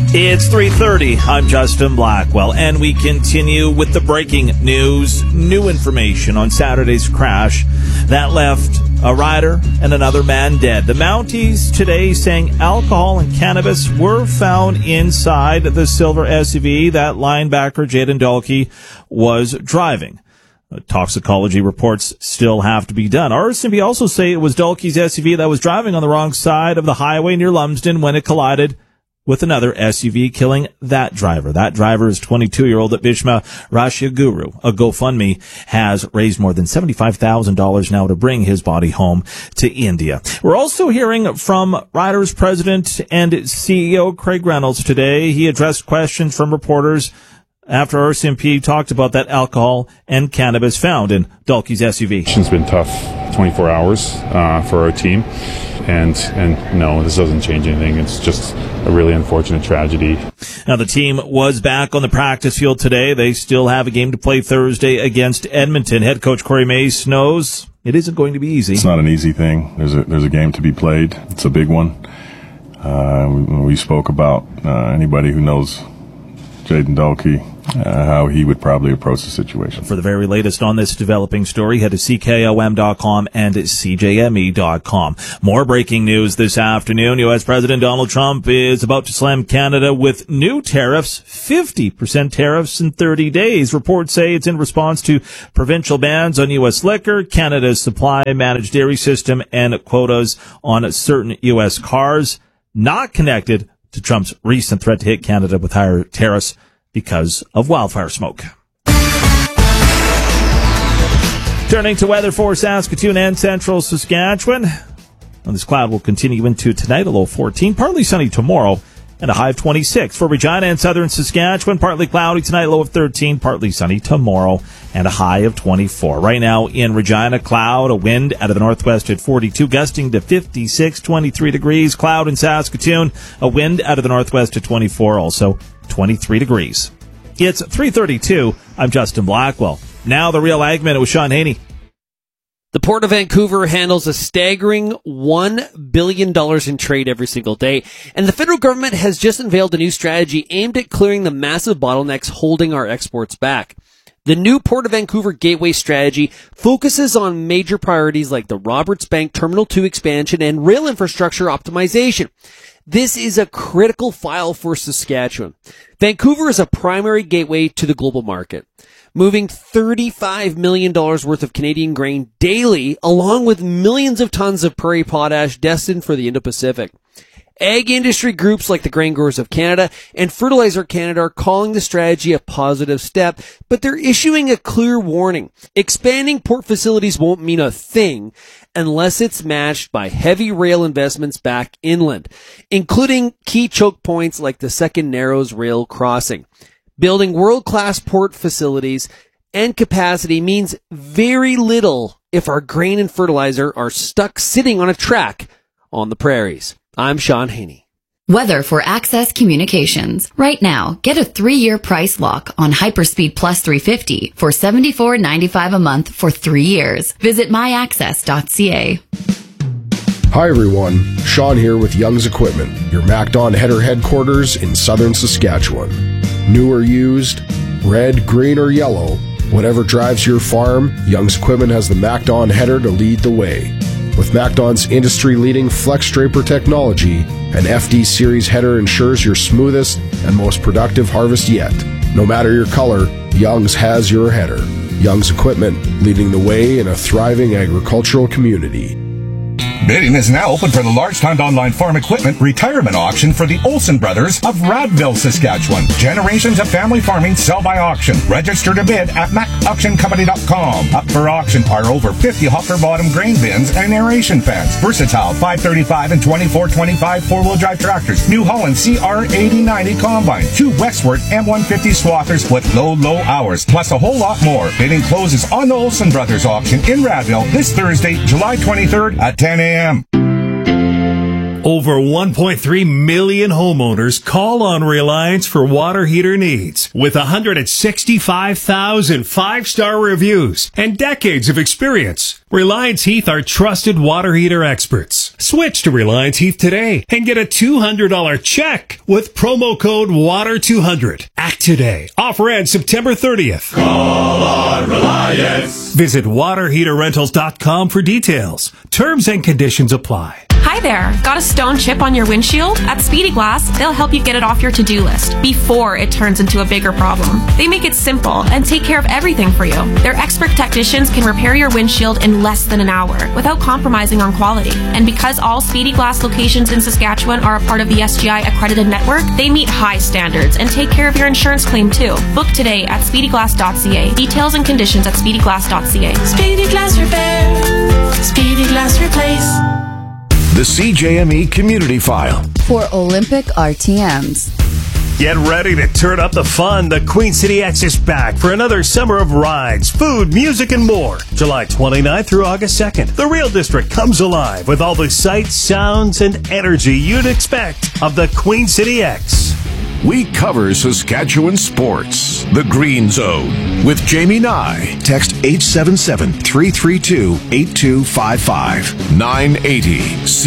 It's 3:30. I'm Justin Blackwell, and we continue with the breaking news. New information on Saturday's crash that left a rider and another man dead. The Mounties today saying alcohol and cannabis were found inside the silver SUV that linebacker Jayden Dalkey was driving. Toxicology reports still have to be done. RCMP also say it was Dalkey's SUV that was driving on the wrong side of the highway near Lumsden when it collided with another SUV, killing that driver. That driver is 22-year-old Bhishma Rashiaguru. A GoFundMe has raised more than $75,000 now to bring his body home to India. We're also hearing from Riders President and CEO Craig Reynolds today. He addressed questions from reporters after RCMP talked about that alcohol and cannabis found in Dalkey's SUV. It's been tough 24 hours for our team. And no, this doesn't change anything. It's just a really unfortunate tragedy. Now, the team was back on the practice field today. They still have a game to play Thursday against Edmonton. Head coach Corey Mace knows it isn't going to be easy. It's not an easy thing. There's a game to be played. It's a big one. We spoke about anybody who knows Jayden Dalkey, how he would probably approach the situation. For the very latest on this developing story, head to CKOM.com and CJME.com. More breaking news this afternoon. U.S. President Donald Trump is about to slam Canada with new tariffs, 50% tariffs in 30 days. Reports say it's in response to provincial bans on U.S. liquor, Canada's supply managed dairy system, and quotas on certain U.S. cars, not connected to Trump's recent threat to hit Canada with higher tariffs because of wildfire smoke. Turning to weather for Saskatoon and central Saskatchewan. Well, this cloud will continue into tonight, a low 14, partly sunny tomorrow, and a high of 26. For Regina and southern Saskatchewan, partly cloudy tonight, low of 13, partly sunny tomorrow, and a high of 24. Right now in Regina, cloud, a wind out of the northwest at 42, gusting to 56, 23 degrees. Cloud in Saskatoon, a wind out of the northwest at 24, also 23 degrees. It's 3:32. I'm Justin Blackwell. Now the Real Ag Minute with Sean Haney. The Port of Vancouver handles a staggering $1 billion in trade every single day, and the federal government has just unveiled a new strategy aimed at clearing the massive bottlenecks holding our exports back. The new Port of Vancouver Gateway strategy focuses on major priorities like the Roberts Bank Terminal 2 expansion and rail infrastructure optimization. This is a critical file for Saskatchewan. Vancouver is a primary gateway to the global market, moving $35 million worth of Canadian grain daily, along with millions of tons of prairie potash destined for the Indo-Pacific. Ag industry groups like the Grain Growers of Canada and Fertilizer Canada are calling the strategy a positive step, but they're issuing a clear warning. Expanding port facilities won't mean a thing unless it's matched by heavy rail investments back inland, including key choke points like the Second Narrows rail crossing. Building world-class port facilities and capacity means very little if our grain and fertilizer are stuck sitting on a track on the prairies. I'm Sean Haney. Weather for Access Communications. Right now, get a 3-year price lock on Hyperspeed Plus 350 for $74.95 a month for 3 years. Visit myaccess.ca. Hi everyone, Sean here with Young's Equipment, your MacDon header headquarters in southern Saskatchewan. New or used, red, green, or yellow, whatever drives your farm, Young's Equipment has the MacDon header to lead the way. With MacDon's industry-leading Flex Draper technology, an FD Series header ensures your smoothest and most productive harvest yet. No matter your color, Young's has your header. Young's Equipment, leading the way in a thriving agricultural community. Bidding is now open for the large-timed online farm equipment retirement auction for the Olsen brothers of Radville, Saskatchewan. Generations of family farming sell by auction. Register to bid at macauctioncompany.com. Up for auction are over 50 hopper bottom grain bins and aeration fans, versatile 535 and 2425 four-wheel drive tractors, New Holland CR8090 combine, 2 Westward M150 swathers with low hours, plus a whole lot more. Bidding closes on the Olsen brothers auction in Radville this Thursday, July 23rd at 10 a.m. Over 1.3 million homeowners call on Reliance for water heater needs. With 165,000 5-star reviews and decades of experience, Reliance Heath are trusted water heater experts. Switch to Reliance Heath today and get a $200 check with promo code WATER200. Act today. Offer ends September 30th. Call on Reliance. Visit waterheaterrentals.com for details. Terms and conditions apply. Hi there. Got a stone chip on your windshield? At Speedy Glass, they'll help you get it off your to-do list before it turns into a bigger problem. They make it simple and take care of everything for you. Their expert technicians can repair your windshield in less than an hour without compromising on quality. And because all Speedy Glass locations in Saskatchewan are a part of the SGI accredited network, they meet high standards and take care of your insurance claim too. Book today at speedyglass.ca. Details and conditions at speedyglass.ca. Speedy Glass Repair. Speedy Glass Replace. The CJME Community File. For Olympic RTMs. Get ready to turn up the fun. The Queen City X is back for another summer of rides, food, music, and more. July 29th through August 2nd. The Real District comes alive with all the sights, sounds, and energy you'd expect of the Queen City X. We cover Saskatchewan sports. The Green Zone with Jamie Nye. Text 877-332-8255. 980